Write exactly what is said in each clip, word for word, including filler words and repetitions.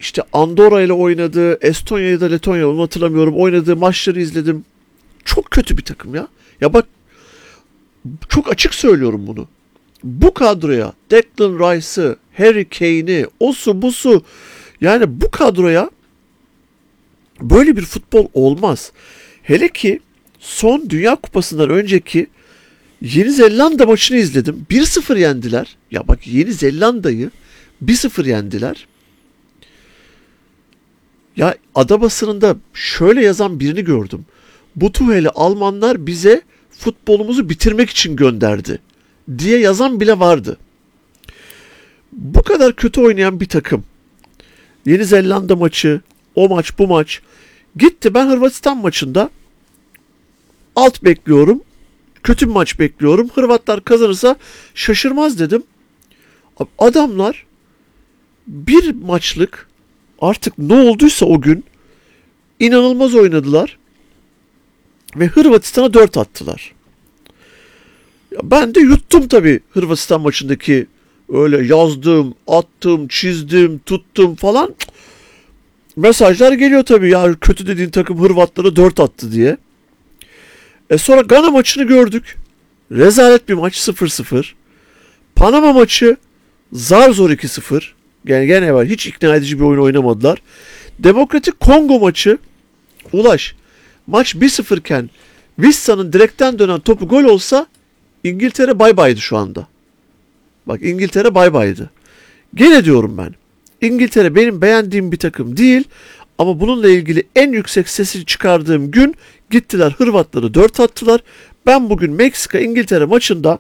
işte Andorra ile oynadığı, Estonya ya da Letonya onu hatırlamıyorum. Oynadığı maçları izledim. Çok kötü bir takım ya. Ya bak çok açık söylüyorum bunu. Bu kadroya Declan Rice'ı, Harry Kane'i, osu busu yani bu kadroya böyle bir futbol olmaz. Hele ki son Dünya Kupası'ndan önceki Yeni Zelanda maçını izledim. bir sıfır yendiler. Ya bak Yeni Zelanda'yı bir sıfır yendiler. Ya ada basınında şöyle yazan birini gördüm. Bu Tuhel'i Almanlar bize futbolumuzu bitirmek için gönderdi diye yazan bile vardı. Bu kadar kötü oynayan bir takım. Yeni Zelanda maçı, o maç bu maç. Gitti ben Hırvatistan maçında alt bekliyorum. Kötü bir maç bekliyorum. Hırvatlar kazanırsa şaşırmaz dedim. Adamlar bir maçlık artık ne olduysa o gün inanılmaz oynadılar. Ve Hırvatistan'a dört attılar. Ya ben de yuttum tabii Hırvatistan maçındaki öyle yazdım, attım, çizdim, tuttum falan. Mesajlar geliyor tabii ya kötü dediğin takım Hırvatlara dört attı diye. E sonra Gana maçını gördük. Rezalet bir maç sıfır sıfır. Panama maçı zar zor iki sıfır. Yani gene var hiç ikna edici bir oyun oynamadılar. Demokratik Kongo maçı Ulaş maç bir sıfır iken Wissa'nın direkten dönen topu gol olsa İngiltere bay baydı şu anda. Bak İngiltere bay baydı. Gene diyorum ben. İngiltere benim beğendiğim bir takım değil ama bununla ilgili en yüksek sesi çıkardığım gün gittiler Hırvatları dört attılar. Ben bugün Meksika İngiltere maçında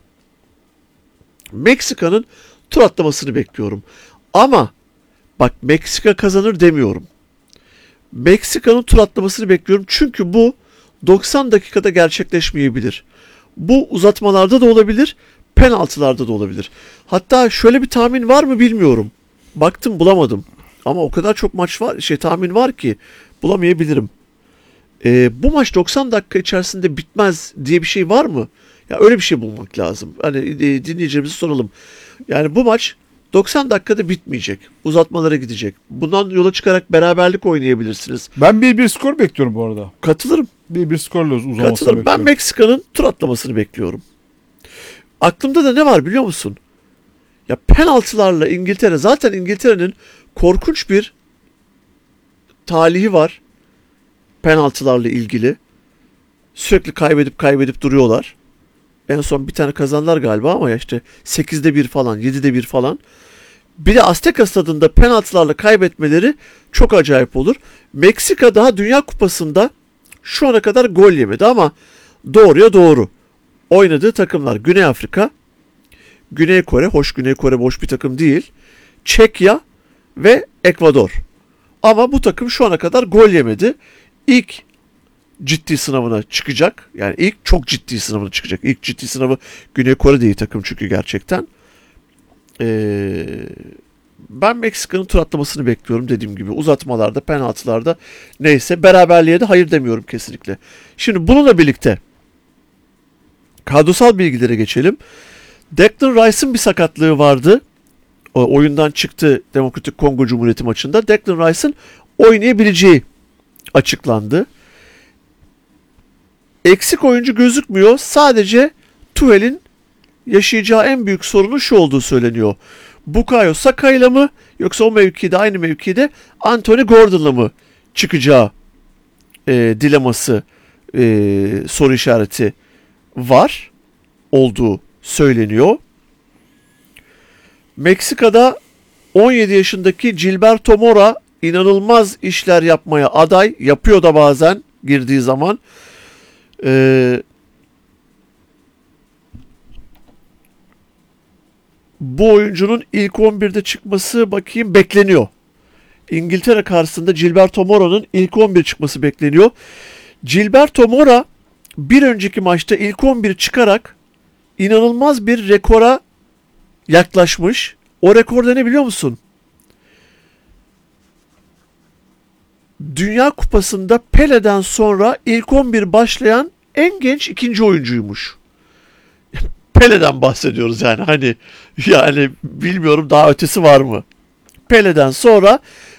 Meksika'nın tur atlamasını bekliyorum. Ama bak Meksika kazanır demiyorum. Meksika'nın tur atlamasını bekliyorum. Çünkü bu doksan dakikada gerçekleşmeyebilir. Bu uzatmalarda da olabilir, penaltılarda da olabilir. Hatta şöyle bir tahmin var mı bilmiyorum. Baktım bulamadım. Ama o kadar çok maç var, şey tahmin var ki bulamayabilirim. Ee, bu maç doksan dakika içerisinde bitmez diye bir şey var mı? Ya öyle bir şey bulmak lazım. Hani e, dinleyicilerimize soralım. Yani bu maç doksan dakikada bitmeyecek. Uzatmalara gidecek. Bundan yola çıkarak beraberlik oynayabilirsiniz. Ben bir bir skor bekliyorum bu arada. Katılırım. bir bir skorla uzamasını Katılırım. bekliyorum. Ben Meksika'nın tur atlamasını bekliyorum. Aklımda da ne var biliyor musun? Ya penaltılarla İngiltere, zaten İngiltere'nin korkunç bir talihi var. Penaltılarla ilgili. Sürekli kaybedip kaybedip duruyorlar. En son bir tane kazandılar galiba ama ya işte sekizde bir falan, yedide bir falan. Bir de Azteca stadında penaltılarla kaybetmeleri çok acayip olur. Meksika daha Dünya Kupası'nda şu ana kadar gol yemedi ama doğruya doğru. Oynadığı takımlar Güney Afrika, Güney Kore, hoş Güney Kore boş bir takım değil. Çekya ve Ekvador. Ama bu takım şu ana kadar gol yemedi. İlk ciddi sınavına çıkacak. Yani ilk çok ciddi sınavına çıkacak. İlk ciddi sınavı Güney Kore değil takım çünkü gerçekten. Ee, ben Meksika'nın tur atlamasını bekliyorum dediğim gibi. Uzatmalarda, penaltılarda neyse beraberliğe de hayır demiyorum kesinlikle. Şimdi bununla birlikte kadrosal bilgilere geçelim. Declan Rice'ın bir sakatlığı vardı. O, oyundan çıktı Demokratik Kongo Cumhuriyeti maçında. Declan Rice'ın oynayabileceği açıklandı. Eksik oyuncu gözükmüyor. Sadece Tuhel'in yaşayacağı en büyük sorunun şu olduğu söyleniyor. Bukayo Saka'yla mı yoksa o mevkide aynı mevkide Anthony Gordon'la mı çıkacağı e, dileması e, soru işareti var olduğu söyleniyor. Meksika'da on yedi yaşındaki Gilberto Mora inanılmaz işler yapmaya aday. Yapıyor da bazen girdiği zaman. Ee, bu oyuncunun ilk on birde çıkması bakayım bekleniyor. İngiltere karşısında Gilberto Mora'nın ilk on bir çıkması bekleniyor. Gilberto Mora bir önceki maçta ilk on bir çıkarak inanılmaz bir rekora yaklaşmış. O rekorda ne biliyor musun? Dünya Kupası'nda Pele'den sonra ilk on bir başlayan en genç ikinci oyuncuymuş. Pele'den bahsediyoruz yani hani yani bilmiyorum daha ötesi var mı? Pele'den sonra